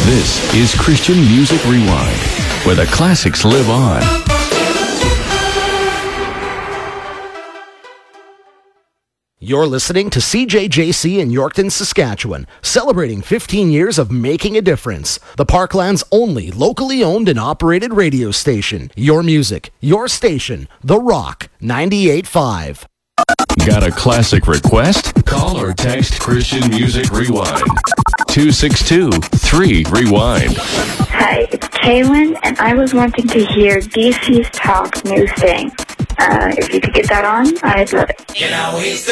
This is Christian Music Rewind, where the classics live on. You're listening to CJJC in Yorkton, Saskatchewan, celebrating 15 years of making a difference. The Parkland's only locally owned and operated radio station. Your music, your station, The Rock 98.5. Got a classic request? Call or text Christian Music Rewind. 262-3-REWIND. Hi, it's Kaylin, and I was wanting to hear DC's Talk New Thing. If you could get that on, I'd love it. You know he's the